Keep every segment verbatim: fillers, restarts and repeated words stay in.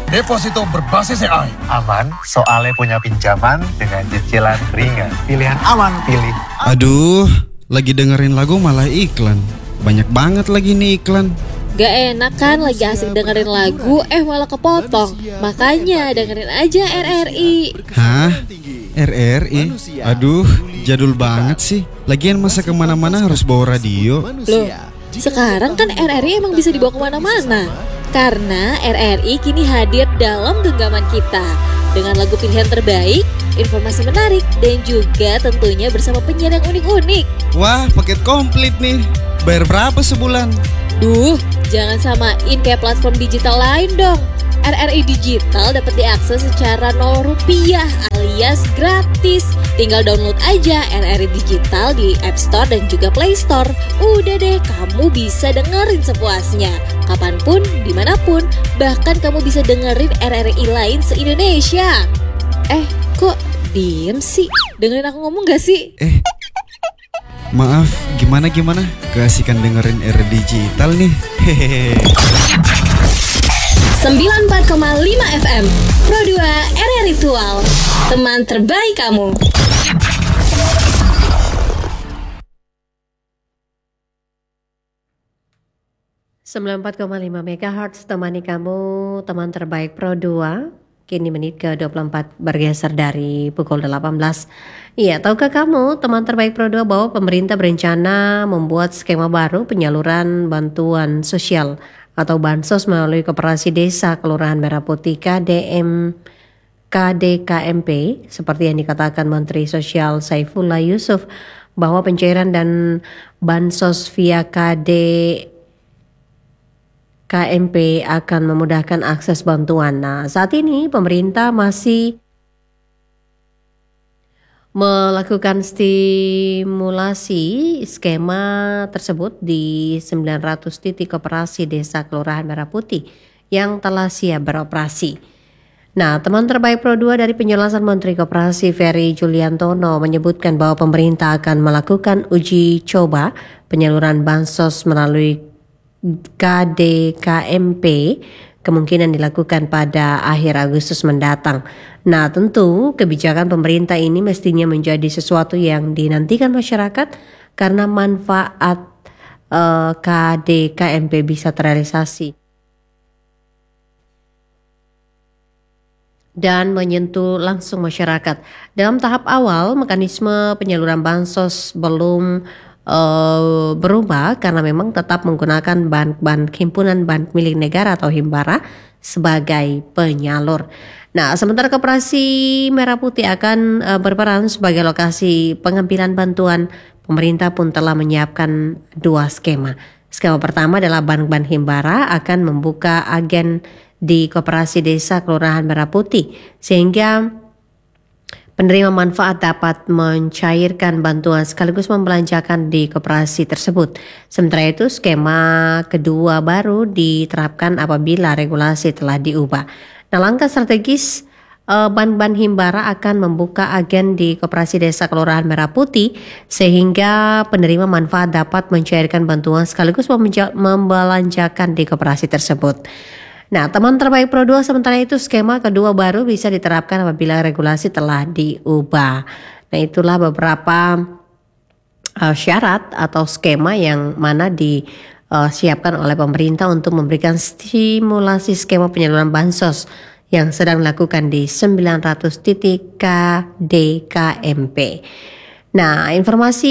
deposito berbasis A I. Aman, soalnya punya pinjaman dengan cicilan ringan. Pilihan aman, pilih. Aduh, lagi dengerin lagu malah iklan. Banyak banget lagi nih iklan. Gak enak kan lagi asik dengerin lagu, eh malah kepotong. Makanya dengerin aja R R I. Hah? R R I? Aduh, jadul banget sih. Lagian masa kemana-mana harus bawa radio. Loh, sekarang kan R R I emang bisa dibawa kemana-mana. Karena R R I kini hadir dalam genggaman kita. Dengan lagu pilihan terbaik, informasi menarik, dan juga tentunya bersama penyiar yang unik-unik. Wah, paket komplit nih. Bayar berapa sebulan? Duh, jangan samain kayak platform digital lain dong. R R I Digital dapat diakses secara nol rupiah alias gratis. Tinggal download aja R R I Digital di App Store dan juga Play Store. Udah deh, kamu bisa dengerin sepuasnya. Kapanpun, dimanapun, bahkan kamu bisa dengerin R R I lain se-Indonesia. Eh, kok diem sih? Dengerin aku ngomong gak sih? Eh, maaf, gimana-gimana? Keasikan dengerin R R I Digital nih. Hehehe. sembilan puluh empat koma lima F M Pro dua R R Ritual, teman terbaik kamu. sembilan puluh empat koma lima megahertz temani kamu, teman terbaik Pro dua. Kini menit ke dua puluh empat bergeser dari pukul delapan belas. Iya, tahukah kamu teman terbaik Pro dua bahwa pemerintah berencana membuat skema baru penyaluran bantuan sosial atau bansos melalui Koperasi Desa Kelurahan Merah Putih K D M K D K M P seperti yang dikatakan Menteri Sosial Saifullah Yusuf bahwa pencairan dan bansos via K D K M P akan memudahkan akses bantuan. Nah, saat ini pemerintah masih melakukan stimulasi skema tersebut di sembilan ratus titik koperasi desa Kelurahan Merah Putih yang telah siap beroperasi. Nah, teman terbaik Pro dua dari penjelasan Menteri Koperasi Ferry Juliantono menyebutkan bahwa pemerintah akan melakukan uji coba penyaluran bansos melalui K D K M P kemungkinan dilakukan pada akhir Agustus mendatang. Nah, tentu kebijakan pemerintah ini mestinya menjadi sesuatu yang dinantikan masyarakat karena manfaat uh, K D K M P bisa terrealisasi dan menyentuh langsung masyarakat. Dalam tahap awal, mekanisme penyaluran bansos belum Uh, berubah karena memang tetap menggunakan bank-bank himpunan bank milik negara atau Himbara sebagai penyalur. Nah, sementara Koperasi Merah Putih akan uh, berperan sebagai lokasi pengambilan bantuan. Pemerintah pun telah menyiapkan dua skema. Skema pertama adalah bank-bank Himbara akan membuka agen di Koperasi Desa Kelurahan Merah Putih sehingga penerima manfaat dapat mencairkan bantuan sekaligus membelanjakan di koperasi tersebut. Sementara itu, skema kedua baru diterapkan apabila regulasi telah diubah. Nah, langkah strategis eh, bank-bank Himbara akan membuka agen di Koperasi Desa Kelurahan Merah Putih sehingga penerima manfaat dapat mencairkan bantuan sekaligus membelanjakan di koperasi tersebut. Nah, teman terbaik Pro dua sementara itu skema kedua baru bisa diterapkan apabila regulasi telah diubah. Nah, itulah beberapa uh, syarat atau skema yang mana disiapkan oleh pemerintah untuk memberikan stimulasi skema penyaluran bansos yang sedang dilakukan di sembilan ratus titik K D K M P. Nah, informasi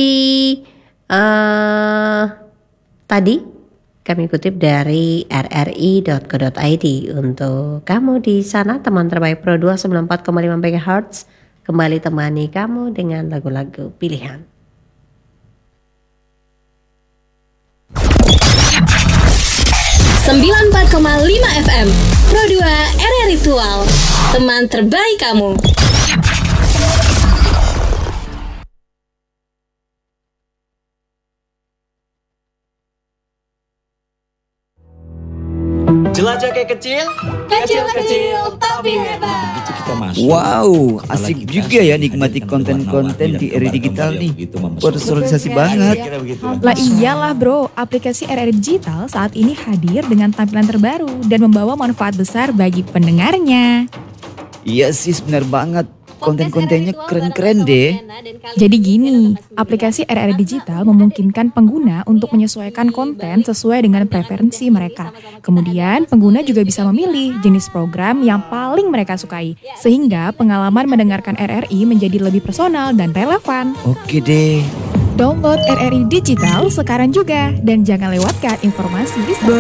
uh, tadi kami kutip dari r r i dot co dot i d. Untuk kamu di sana, teman terbaik Pro dua sembilan puluh empat koma lima megahertz, kembali temani kamu dengan lagu-lagu pilihan. sembilan puluh empat koma lima F M Pro dua R R Ritual, teman terbaik kamu. Jelajah kayak kecil, Kecil-kecil tapi hebat. itu kita masuk. Wow, Apalagi asik kita juga ya hadirkan nikmati teman-teman konten-konten awal di dan R R I Digital kembali nih. begitu mempersoalkan. Personalisasi Betul banget. sekali, kira begitu. Lah iyalah bro, aplikasi R R I Digital saat ini hadir dengan tampilan terbaru dan membawa manfaat besar bagi pendengarnya. Iya sis, benar banget. Konten-kontennya keren-keren deh. Jadi gini, aplikasi R R I Digital memungkinkan pengguna untuk menyesuaikan konten sesuai dengan preferensi mereka. Kemudian, pengguna juga bisa memilih jenis program yang paling mereka sukai, sehingga pengalaman mendengarkan R R I menjadi lebih personal dan relevan. Oke deh. Download R R I Digital sekarang juga, dan jangan lewatkan informasi